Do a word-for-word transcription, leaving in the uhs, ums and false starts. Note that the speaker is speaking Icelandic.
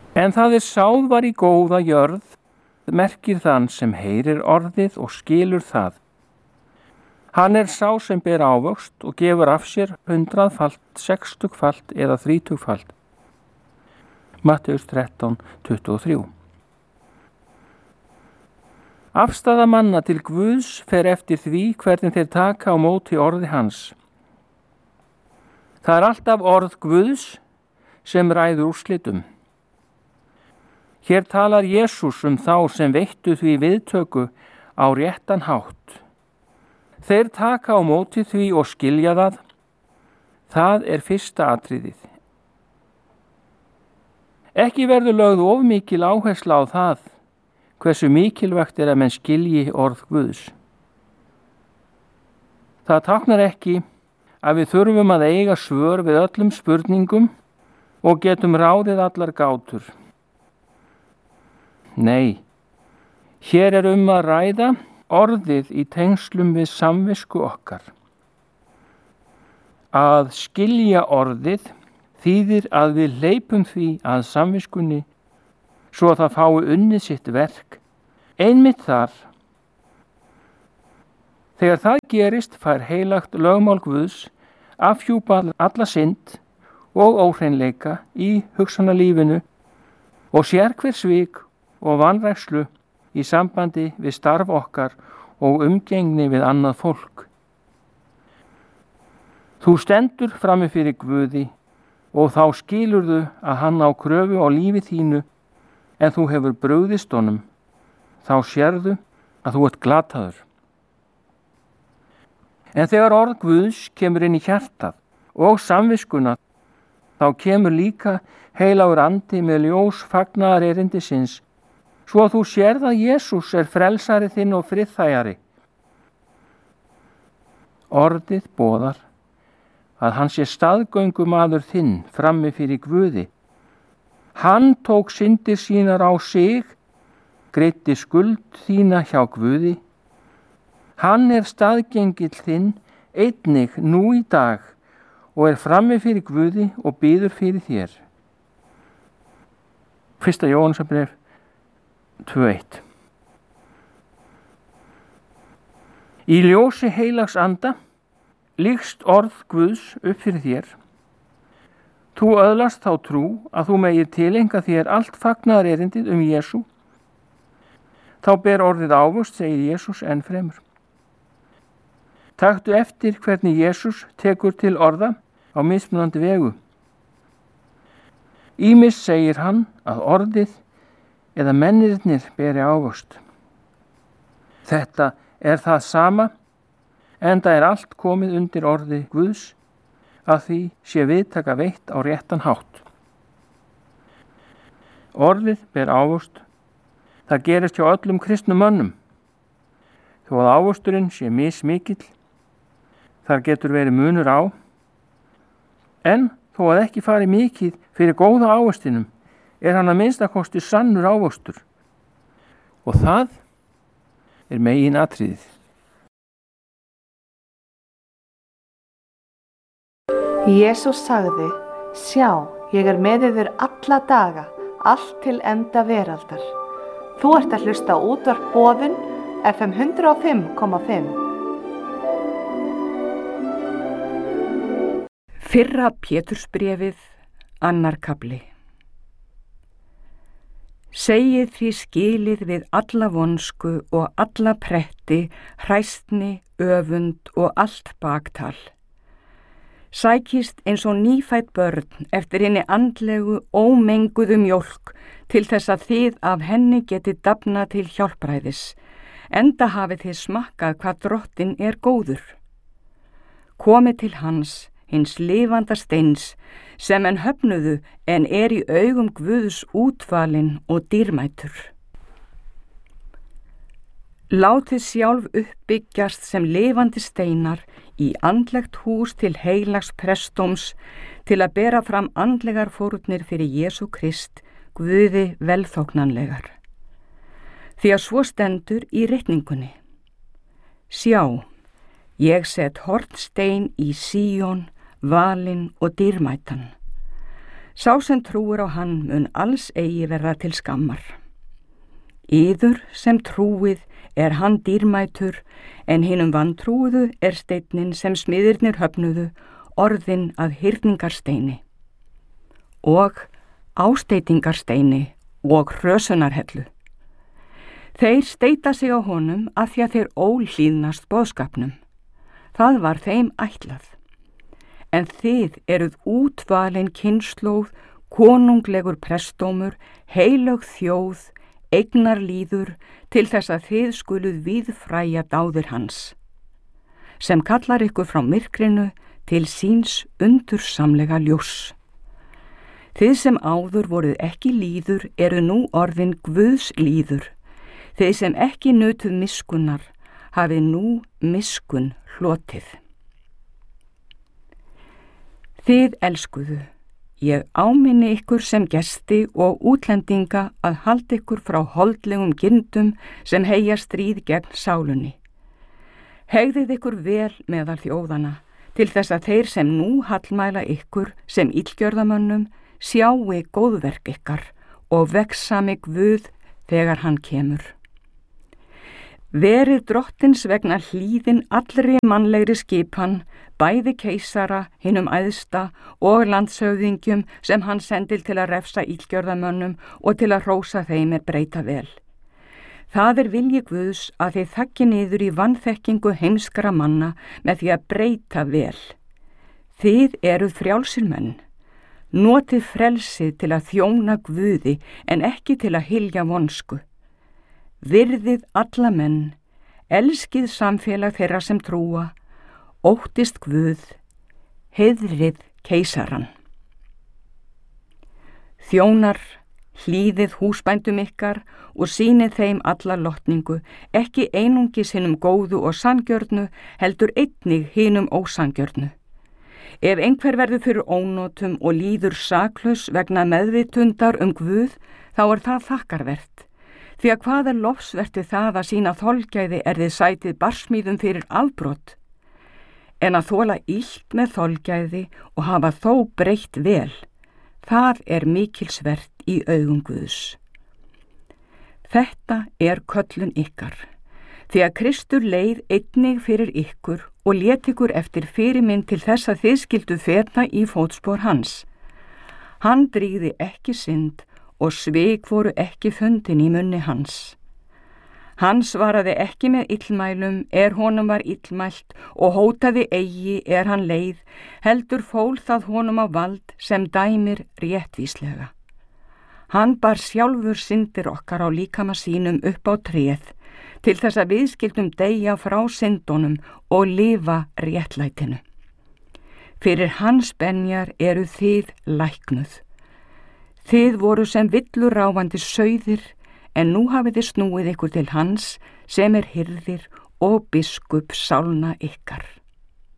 En það er sáð var í góða jörð, merkir þann sem heyrir orðið og skilur það. Hann er sá sem ber ávöxt og gefur af sér hundraðfalt, sextugfalt eða þrítugfalt. Matteus þrettán, tuttugu og þrjú. Afstaða manna til Guðs fer eftir því hvernig þeir taka á móti orði hans. Það er alltaf orð Guðs sem ræður úrslitum. Hér talar Jesús um þá sem veittu því viðtöku á réttan hátt. Þeir taka á móti því og skilja það. Það er fyrsta atriðið. Ekki verður lögð of mikil áhersla á það hversu mikilvægt er að menn skilji orð Guðs. Það táknar ekki að við þurfum að eiga svör við öllum spurningum og getum ráðið allar gátur. Nei, hér er um að ræða orðið í tengslum við samvisku okkar. Að skilja orðið þýðir að við hleypum því að samviskunni svo að það fái unnið sitt verk, einmitt þar. Þegar það gerist fær heilagt lögmál Guðs afhjúpa alla synd og óhreinleika í hugsanalífinu og sér hver svik og vanrækslu í sambandi við starf okkar og umgengni við annað fólk. Þú stendur frammi fyrir Guði og þá skilurðu að hann á kröfu á lífi þínu en þú hefur brugðist honum. Þá sérðu að þú ert glataður. En þegar orð Guðs kemur inn í hjartað og samviskuna, þá kemur líka heilagur andi með ljós fagnaðar erindisins, svo að þú sérð að Jesús er frelsari þinn og friðþægari. Orðið boðar að hann sé staðgöngumaður þinn frammi fyrir Guði. Hann tók syndir sínar á sig, greiddi skuld þína hjá Guði. Hann er staðgengill þinn einnig nú í dag og er frammi fyrir Guði og biður fyrir þér. Fyrsta Jóhannesarbréf tvö eitt. Í ljósi heilags anda líkst orð Guðs upp fyrir þér. Þú öðlast þá trú að þú megir tileinka þér allt fagnaðarerindið um Jesú. Þá ber orðið ávöxt, segir Jesús enn fremur. Taktu eftir hvernig Jesús tekur til orða á mismunandi vegu. Ýmis segir hann að orðið eða mennirnir beri ávöxt. Þetta er það sama, enda er allt komið undir orði Guðs, að því sé viðtaka veitt á réttan hátt. Orðið ber ávöxt. Það gerist hjá öllum kristnum mönnum. Þó að ávöxturinn sé mismikill, þar getur verið munur á, en þó að ekki fari mikið fyrir góða ávöxtinum, er hann að minnstakosti sannur ávöxtur. Og það er megin atriðið. Jesús sagði, sjá, ég er með yður alla daga, allt til enda veraldar. Þú ert að hlusta á útvarp Boðun, F M hundrað og fimm komma fimm. Fyrra Pétursbréfið, annar kafli. Segið því skilið við alla vonsku og alla pretti, hræstni, öfund og allt baktal. Sækist eins og nýfædd börn eftir henni andlegu ómenguðu mjólk til þess að þið af henni geti dafna til hjálpræðis, enda hafið þið smakkað hvað Drottinn er góður. Komið til hans, hins lifanda steins, sem en höfnuðu en er í augum Guðs útvalinn og dýrmætur. Látið sjálf uppbyggjast sem lifandi steinar í andlegt hús til heilags prestóms til að bera fram andlegar fórnir fyrir Jesú Krist, Guði velþóknanlegar. Því að svo stendur í ritningunni. Sjá, ég set hornstein í Síón, valinn og dýrmætan. Sá sem trúir á hann mun alls eigi verða til skammar. Yður sem trúið er hann dýrmætur, en hinum vantrúuðu er steinninn sem smiðirnir höfnuðu, orðin að hyrningarsteini og ásteitingarsteini og hrösunarhellu. Þeir steita sig á honum af því að þeir ólíðnast boðskapnum. Það var þeim ætlað. En þið eruð útvalin kynslóð, konunglegur prestómur, heilög þjóð, eignarlýður, til þess að þið skuluð víðfræja dáðir hans, sem kallar ykkur frá myrkrinu til síns undursamlega ljós. Þið sem áður voruð ekki lýður eru nú orðin Guðs lýður. Þið sem ekki nutuð miskunnar hafið nú miskun hlotið. Þið elskuðu, ég áminni ykkur sem gesti og útlendinga að halda ykkur frá holdlegum gindum sem heyja stríð gegn sálunni. Hegðið ykkur vel meðal þjóðana, til þess að þeir sem nú hallmæla ykkur sem illgjörðamönnum sjái góðverk ykkar og vegsami Guð þegar hann kemur. Verið drottins vegna hlýðin allri mannlegri skipan, bæði keisara, hinum æðsta og landshöfðingjum sem hann sendil til að refsa illgjörðamönnum og til að hrósa þeim er breyta vel. Það er vilji Guðs að þið þakki niður í vanþekkingu heimskra manna með því að breyta vel. Þið eruð frjálsir menn. Notið frelsið til að þjóna Guði en ekki til að hylja vonsku. Virðið alla menn, elskið samfélag þeirra sem trúa, óttist Guð, heiðrið keisaran. Þjónar, hlýðið húsbændum ykkar og sýnið þeim alla lotningu, ekki einungis hinum góðu og sanngjörnu, heldur einnig hinum ósanngjörnu. Ef einhver verður fyrir ónotum og líður saklaus vegna meðvitundar um Guð, þá er það þakkarvert. Því að hvað er lofsverti það að sína þolgæði er þið sætið barsmíðum fyrir afbrot, en að þola illt með þolgæði og hafa þó breytt vel, það er mikilsvert í augum Guðs. Þetta er köllun ykkar, því að Kristur leið einnig fyrir ykkur og lét ykkur eftir fyrirmynd til þess að þið skildu feta í fótspor hans. Hann drýgði ekki synd og svik voru ekki fundin í munni hans. Hann svaraði ekki með illmælum er honum var illmælt og hótaði eigi er hann leið, heldur fól það honum á vald sem dæmir réttvíslega. Hann bar sjálfur syndir okkar á líkama sínum upp á tréð, til þess að við skildum deyja frá syndunum og lifa réttlætinu. Fyrir hans benjar eru þið læknuð. Þið voru sem villur ráfandi sauðir, en nú hafið þið snúið ykkur til hans sem er hirðir og biskup sálna ykkar.